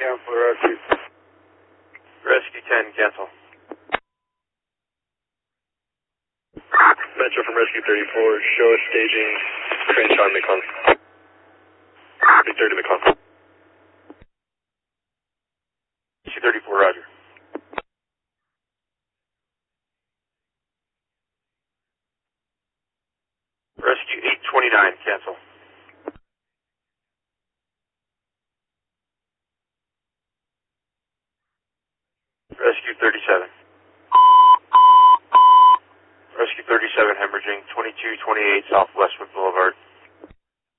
cancel rescue. Rescue 10, cancel. Metro from Rescue 34, show us staging Crenshaw McClung. Victor to McClung. Rescue 34, roger. Rescue 829, cancel. Rescue 37. Rescue 37, hemorrhaging 2228 South Westwood Boulevard.